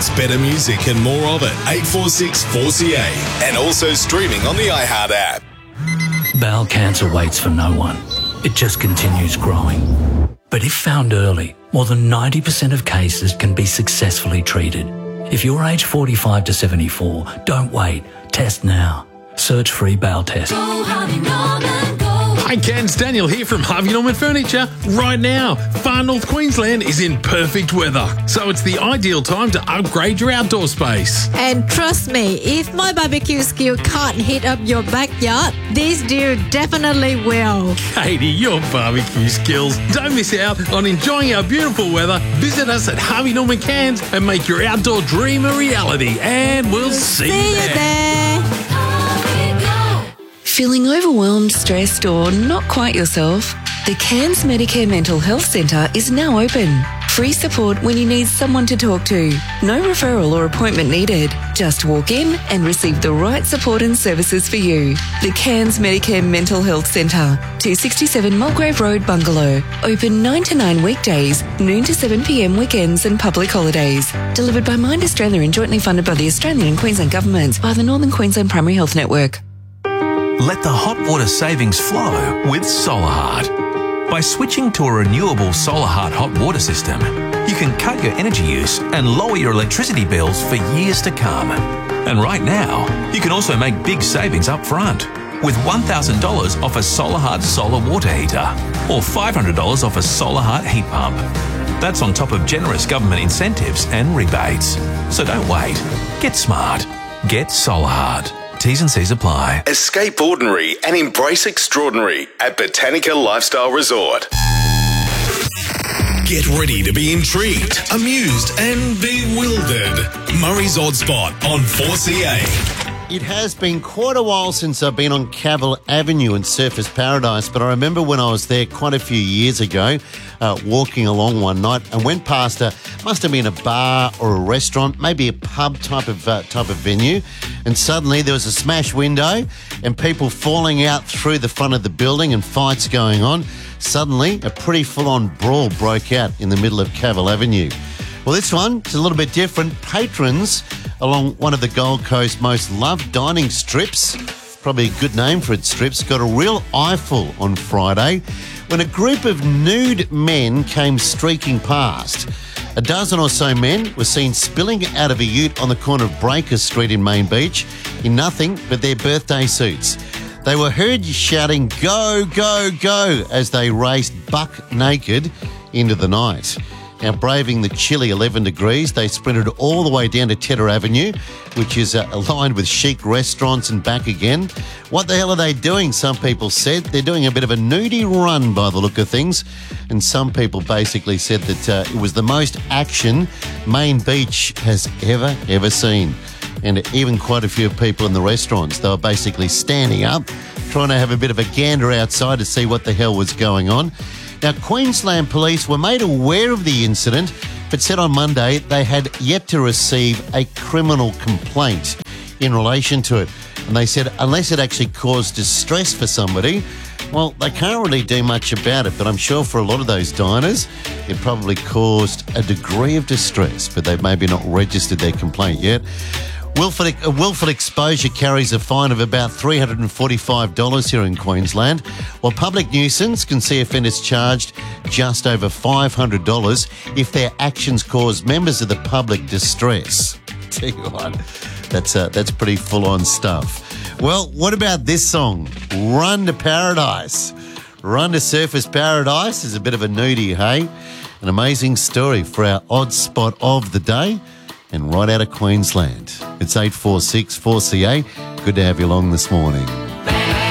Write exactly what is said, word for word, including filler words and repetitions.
hits, better music and more of it. eight four six four C A. And also streaming on the iHeart app. Bowel cancer waits for no one. It just continues growing. But if found early, more than ninety percent of cases can be successfully treated. If you're aged forty-five to seventy-four, don't wait. Test now. Search free bowel test. Go Harvey Norman, go. Hi Cairns, Daniel here from Harvey Norman Furniture. Right now, Far North Queensland is in perfect weather, so it's the ideal time to upgrade your outdoor space. And trust me, if my barbecue skill can't heat up your backyard, this deal definitely will. Katie, your barbecue skills. Don't miss out on enjoying our beautiful weather. Visit us at Harvey Norman Cairns and make your outdoor dream a reality. And we'll see, See you there. you there. Feeling overwhelmed, stressed or not quite yourself? The Cairns Medicare Mental Health Centre is now open. Free support when you need someone to talk to. No referral or appointment needed. Just walk in and receive the right support and services for you. The Cairns Medicare Mental Health Centre, two sixty-seven Mulgrave Road, Bungalow. Open nine to nine weekdays, noon to seven p m weekends and public holidays. Delivered by Mind Australia and jointly funded by the Australian and Queensland governments by the Northern Queensland Primary Health Network. Let the hot water savings flow with SolarHeart. By switching to a renewable SolarHeart hot water system, you can cut your energy use and lower your electricity bills for years to come. And right now, you can also make big savings up front with one thousand dollars off a SolarHeart solar water heater or five hundred dollars off a SolarHeart heat pump. That's on top of generous government incentives and rebates. So don't wait. Get smart. Get SolarHeart. T's and C's apply. Escape ordinary and embrace extraordinary at Botanica Lifestyle Resort. Get ready to be intrigued, amused and bewildered. Murray's Odd Spot on four C A. It has been quite a while since I've been on Cavill Avenue in Surfers Paradise, but I remember when I was there quite a few years ago, uh, walking along one night and went past a, must have been a bar or a restaurant, maybe a pub type of uh, type of venue, and suddenly there was a smash window and people falling out through the front of the building and fights going on. Suddenly, a pretty full-on brawl broke out in the middle of Cavill Avenue. Well, this one is a little bit different. Patrons along one of the Gold Coast's most loved dining strips, probably a good name for its strips, got a real eyeful on Friday when a group of nude men came streaking past. A dozen or so men were seen spilling out of a ute on the corner of Breaker Street in Main Beach in nothing but their birthday suits. They were heard shouting, "Go, go, go," as they raced buck naked into the night. Now, braving the chilly eleven degrees, they sprinted all the way down to Tedder Avenue, which is uh, aligned with chic restaurants and back again. What the hell are they doing, some people said. They're doing a bit of a nudie run by the look of things. And some people basically said that uh, it was the most action Main Beach has ever, ever seen. And even quite a few people in the restaurants, they were basically standing up, trying to have a bit of a gander outside to see what the hell was going on. Now, Queensland Police were made aware of the incident, but said on Monday they had yet to receive a criminal complaint in relation to it. And they said unless it actually caused distress for somebody, well, they can't really do much about it. But I'm sure for a lot of those diners, it probably caused a degree of distress, but they've maybe not registered their complaint yet. Willful, uh, willful exposure carries a fine of about three hundred forty-five dollars here in Queensland, while public nuisance can see offenders charged just over five hundred dollars if their actions cause members of the public distress. Tell you what, that's, uh, that's pretty full-on stuff. Well, what about this song, Run to Paradise? Run to Surfers Paradise is a bit of a nudie, hey? An amazing story for our odd spot of the day. And right out of Queensland. It's eight four six four C A. Good to have you along this morning.